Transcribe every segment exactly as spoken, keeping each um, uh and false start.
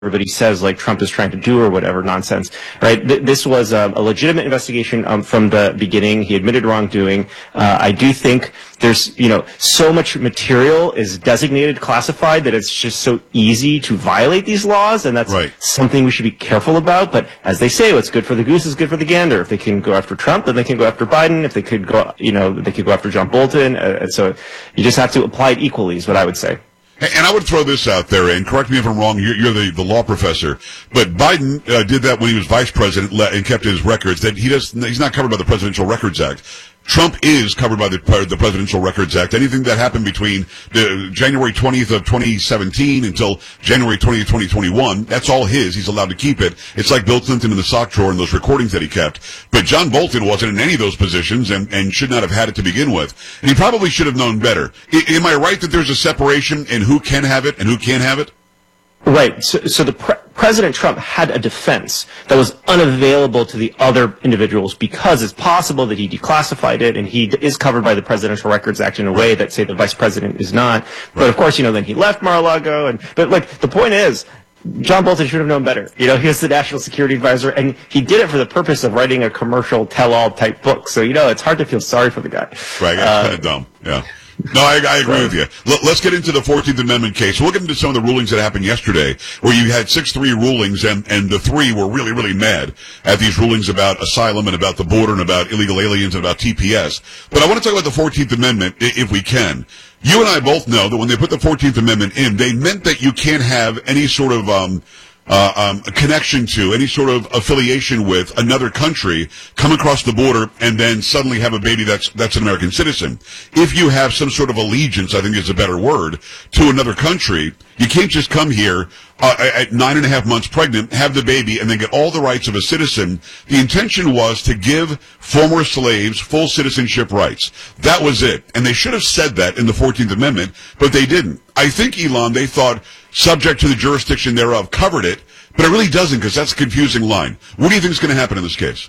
everybody says, like Trump is trying to do or whatever nonsense, right? Th- this was um, a legitimate investigation um, from the beginning. He admitted wrongdoing. Uh, I do think there's, you know, so much material is designated classified that it's just so easy to violate these laws, and that's right. something we should be careful about. But as they say, what's good for the goose is good for the gander. If they can go after Trump, then they can go after Biden. If they could go, you know, they could go after John Bolton. Uh, and so you just have to apply it equally is what I would say. And I would throw this out there, and correct me if I'm wrong, you're, you're the, the law professor, but Biden uh, did that when he was vice president and kept his records. That he does, he's not covered by the Presidential Records Act. Trump is covered by the, the Presidential Records Act. Anything that happened between the January twentieth of twenty seventeen until January twentieth, twenty twenty-one, that's all his. He's allowed to keep it. It's like Bill Clinton in the sock drawer and those recordings that he kept. But John Bolton wasn't in any of those positions and, and should not have had it to begin with. And he probably should have known better. I, am I right that there's a separation in who can have it and who can't have it? Right. So, so the pre- President Trump had a defense that was unavailable to the other individuals because it's possible that he declassified it, and he d- is covered by the Presidential Records Act in a way that, say, the vice president is not. But of course, you know, then he left Mar-a-Lago, and but like the point is, John Bolton should have known better. You know, he was the national security advisor, and he did it for the purpose of writing a commercial tell-all type book. So, you know, it's hard to feel sorry for the guy. Right. It's uh, kind of dumb. Yeah. No, I, I agree with you. L- let's get into the fourteenth Amendment case. We'll get into some of the rulings that happened yesterday, where you had six three rulings, and, and the three were really, really mad at these rulings about asylum and about the border and about illegal aliens and about T P S. But I want to talk about the fourteenth Amendment, if we can. You and I both know that when they put the fourteenth Amendment in, they meant that you can't have any sort of um Uh, um, a connection to, any sort of affiliation with another country, come across the border, and then suddenly have a baby that's that's an American citizen. If you have some sort of allegiance, I think is a better word, to another country, you can't just come here uh, at nine and a half months pregnant, have the baby, and then get all the rights of a citizen. The intention was to give former slaves full citizenship rights. That was it. And they should have said that in the fourteenth Amendment, but they didn't. I think, Elon, they thought subject to the jurisdiction thereof covered it, but it really doesn't, because that's a confusing line. What do you think is going to happen in this case?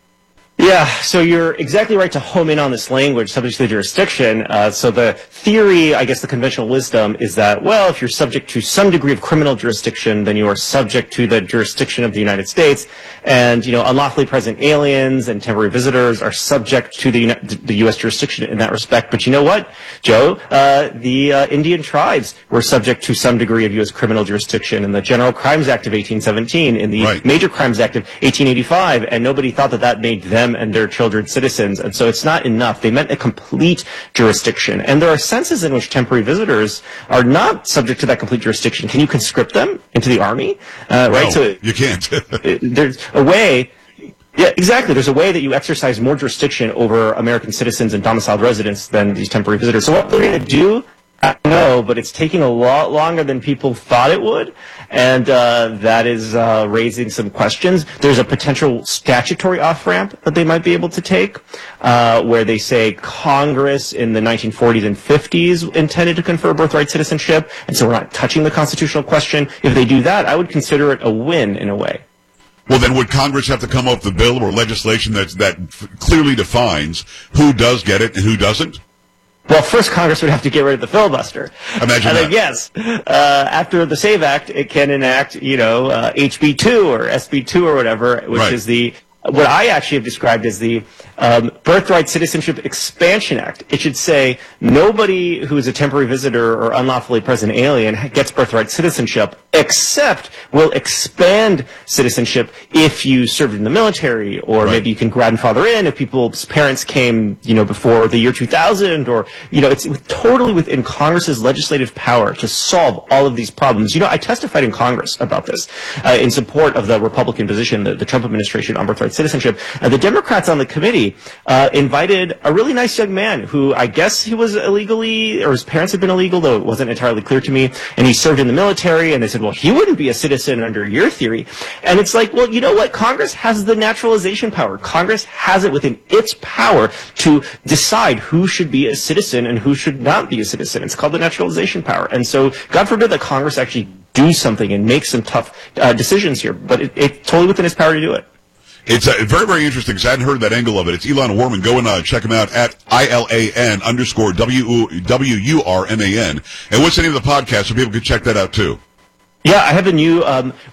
Yeah, so you're exactly right to home in on this language, subject to the jurisdiction. Uh, so the theory, I guess the conventional wisdom is that, well, if you're subject to some degree of criminal jurisdiction, then you are subject to the jurisdiction of the United States. And, you know, unlawfully present aliens and temporary visitors are subject to the, the U S jurisdiction in that respect. But you know what, Joe? Uh, the uh, Indian tribes were subject to some degree of U S criminal jurisdiction in the General Crimes Act of eighteen seventeen, in the right. Major Crimes Act of eighteen eighty-five, and nobody thought that that made them and their children citizens. And so it's not enough. They meant a complete jurisdiction. And there are senses in which temporary visitors are not subject to that complete jurisdiction. Can you conscript them into the army? Uh, right? No, so you can't. There's a way. Yeah, exactly. There's a way that you exercise more jurisdiction over American citizens and domiciled residents than these temporary visitors. So what they're going to do, I don't know, but it's taking a lot longer than people thought it would, and uh, that is uh, raising some questions. There's a potential statutory off-ramp that they might be able to take, uh, where they say Congress in the nineteen forties and fifties intended to confer birthright citizenship, and so we're not touching the constitutional question. If they do that, I would consider it a win in a way. Well, then would Congress have to come up with a bill or legislation that, that clearly defines who does get it and who doesn't? Well, first Congress would have to get rid of the filibuster. Imagine and that. then, yes, uh, after the SAVE Act, it can enact, you know, uh, H B two or S B two or whatever, which right. is the, what I actually have described as the um, Birthright Citizenship Expansion Act. It should say nobody who is a temporary visitor or unlawfully present alien gets birthright citizenship, except will expand citizenship if you served in the military, or right. maybe you can grandfather in if people's parents came, you know, before the year two thousand, or, you know, it's totally within Congress's legislative power to solve all of these problems. You know, I testified in Congress about this uh, in support of the Republican position, the, the Trump administration on birthright citizenship. Uh, the Democrats on the committee uh, invited a really nice young man who I guess he was illegally, or his parents had been illegal, though it wasn't entirely clear to me, and he served in the military, and they said, well, he wouldn't be a citizen under your theory. And it's like, well, you know what? Congress has the naturalization power. Congress has it within its power to decide who should be a citizen and who should not be a citizen. It's called the naturalization power. And so God forbid that Congress actually do something and make some tough uh, decisions here, but it, it's totally within its power to do it. It's uh, very, very interesting because I hadn't heard that angle of it. It's Elon Warman. Go and uh, check him out at I L A N underscore W U R M A N. And what's the name of the podcast so people can check that out too? Yeah, I have a new um,